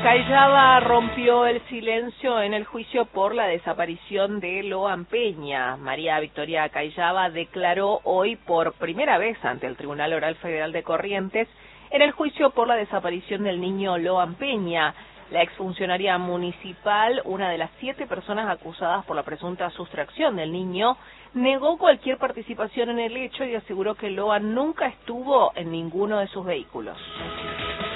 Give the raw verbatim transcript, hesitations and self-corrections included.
Callava rompió el silencio en el juicio por la desaparición de Loan Peña. María Victoria Callava declaró hoy por primera vez ante el Tribunal Oral Federal de Corrientes en el juicio por la desaparición del niño Loan Peña. La exfuncionaria municipal, una de las siete personas acusadas por la presunta sustracción del niño, negó cualquier participación en el hecho y aseguró que Loan nunca estuvo en ninguno de sus vehículos.